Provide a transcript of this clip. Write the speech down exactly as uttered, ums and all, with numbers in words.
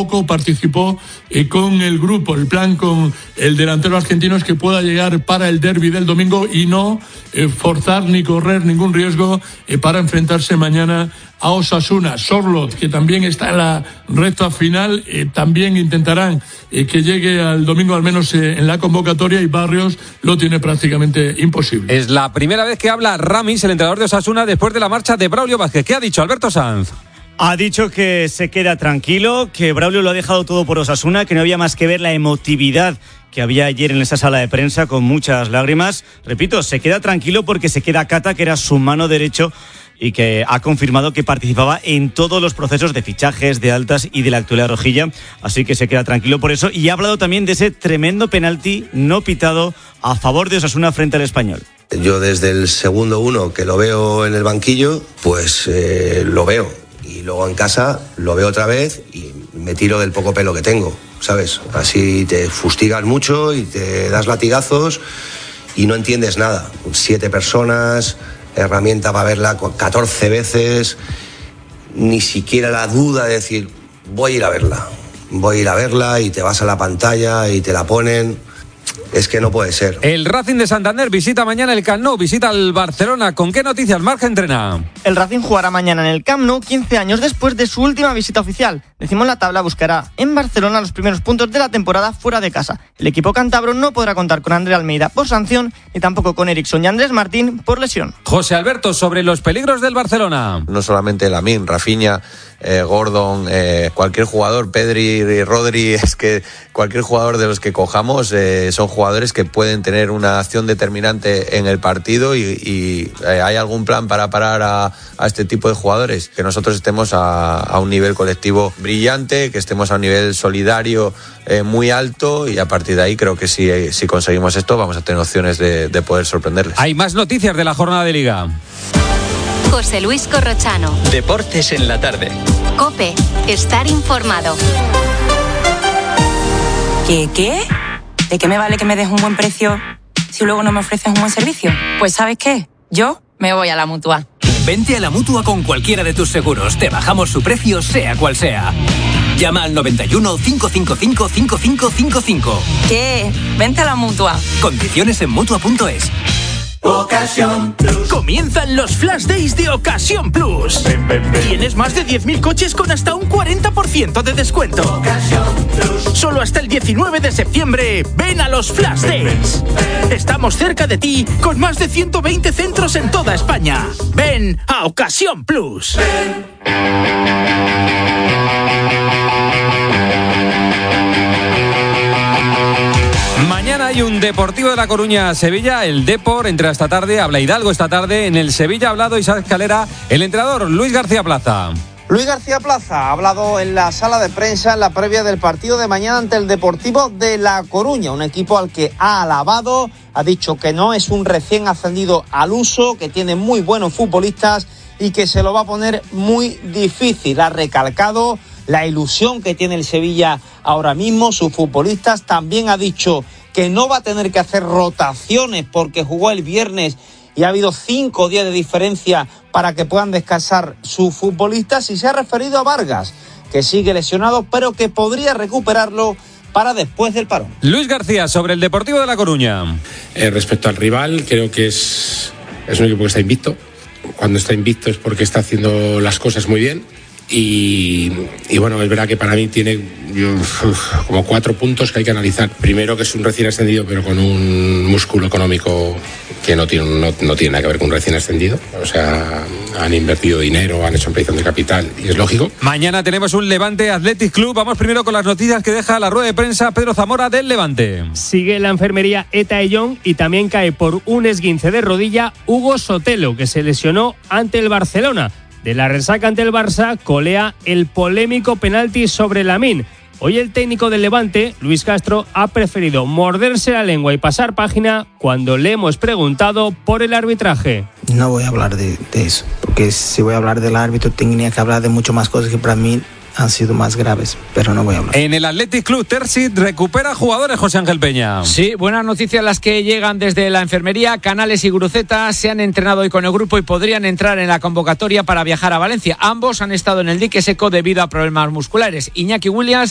tampoco participó eh, con el grupo. El plan con el delantero argentino es que pueda llegar para el derbi del domingo y no eh, forzar ni correr ningún riesgo eh, para enfrentarse mañana a Osasuna. Sorloth, que también está en la recta final, eh, también intentarán eh, que llegue al domingo al menos eh, en la convocatoria, y Barrios lo tiene prácticamente imposible. Es la primera vez que habla Ramis, el entrenador de Osasuna, después de la marcha de Braulio Vázquez. ¿Qué ha dicho Alberto Sanz? Ha dicho que se queda tranquilo, que Braulio lo ha dejado todo por Osasuna, que no había más que ver la emotividad que había ayer en esa sala de prensa con muchas lágrimas. Repito, se queda tranquilo porque se queda Cata, que era su mano derecho, y que ha confirmado que participaba en todos los procesos de fichajes, de altas y de la actualidad rojilla, así que se queda tranquilo por eso, y ha hablado también de ese tremendo penalti no pitado a favor de Osasuna frente al Español. Yo desde el segundo uno que lo veo en el banquillo, pues eh, lo veo, y luego en casa lo veo otra vez y me tiro del poco pelo que tengo, ¿sabes? Así te fustigas mucho y te das latigazos y no entiendes nada. Siete personas, herramienta para verla catorce veces, ni siquiera la duda de decir voy a ir a verla, voy a ir a verla, y te vas a la pantalla y te la ponen. Es que no puede ser. El Racing de Santander visita mañana el Camp Nou, visita al Barcelona. ¿Con qué noticias Marca entrena? El Racing jugará mañana en el Camp Nou, quince años después de su última visita oficial. Decimos la tabla, buscará en Barcelona los primeros puntos de la temporada fuera de casa. El equipo cántabro no podrá contar con André Almeida por sanción, ni tampoco con Eriksson y Andrés Martín por lesión. José Alberto, sobre los peligros del Barcelona. No solamente Lamine, Rafinha, eh, Gordon, eh, cualquier jugador, Pedri, Rodri, es que cualquier jugador de los que cojamos eh, son jugadores que pueden tener una acción determinante en el partido, y, y eh, ¿hay algún plan para parar a, a este tipo de jugadores? Que nosotros estemos a, a un nivel colectivo brillante, que estemos a un nivel solidario eh, muy alto, y a partir de ahí creo que si, si conseguimos esto vamos a tener opciones de, de poder sorprenderles. Hay más noticias de la jornada de Liga. José Luis Corrochano. Deportes en la tarde. COPE. Estar informado. ¿Qué qué? ¿De qué me vale que me des un buen precio si luego no me ofreces un buen servicio? Pues ¿sabes qué? Yo me voy a la Mutua. Vente a la Mutua con cualquiera de tus seguros. Te bajamos su precio, sea cual sea. Llama al noventa y uno, cinco cinco cinco, cinco cinco cinco cinco. ¿Qué? Vente a la Mutua. Condiciones en Mutua punto es. Ocasión Plus. Comienzan los Flash Days de Ocasión Plus. Ven, ven, ven. Tienes más de diez mil coches con hasta un cuarenta por ciento de descuento. Ocasión Plus. Solo hasta el diecinueve de septiembre. Ven a los Flash Days. Ven, ven. Estamos cerca de ti con más de ciento veinte centros en toda España. Ven a Ocasión Plus. Ven. Mañana hay un Deportivo de La Coruña-Sevilla, el Depor entra esta tarde, habla Hidalgo esta tarde, en el Sevilla ha hablado Isaac Calera, el entrenador Luis García Plaza. Luis García Plaza ha hablado en la sala de prensa en la previa del partido de mañana ante el Deportivo de La Coruña, un equipo al que ha alabado, ha dicho que no es un recién ascendido al uso, que tiene muy buenos futbolistas y que se lo va a poner muy difícil. Ha recalcado la ilusión que tiene el Sevilla ahora mismo, sus futbolistas. También ha dicho que no va a tener que hacer rotaciones porque jugó el viernes y ha habido cinco días de diferencia para que puedan descansar sus futbolistas, y se ha referido a Vargas, que sigue lesionado pero que podría recuperarlo para después del parón. Luis García, sobre el Deportivo de La Coruña. Eh, respecto al rival, creo que es, es un equipo que está invicto. Cuando está invicto es porque está haciendo las cosas muy bien. Y, y bueno, es verdad que para mí tiene uf, como cuatro puntos que hay que analizar. Primero, que es un recién ascendido, pero con un músculo económico que no tiene, no, no tiene nada que ver con un recién ascendido. O sea, han invertido dinero, han hecho ampliación de capital, y es lógico. Mañana tenemos un Levante Athletic Club. Vamos primero con las noticias que deja la rueda de prensa Pedro Zamora del Levante. Sigue la enfermería Eta Ellón y también cae por un esguince de rodilla Hugo Sotelo, que se lesionó ante el Barcelona. De la resaca ante el Barça, colea el polémico penalti sobre Lamine. Hoy el técnico del Levante, Luis Castro, ha preferido morderse la lengua y pasar página cuando le hemos preguntado por el arbitraje. No voy a hablar de, de eso, porque si voy a hablar del árbitro tendría que hablar de mucho más cosas que para mí han sido más graves, pero no voy a hablar. En el Athletic Club, Terzic recupera jugadores, José Ángel Peña. Sí, buenas noticias las que llegan desde la enfermería. Canales y Gruceta se han entrenado hoy con el grupo y podrían entrar en la convocatoria para viajar a Valencia. Ambos han estado en el dique seco debido a problemas musculares. Iñaki Williams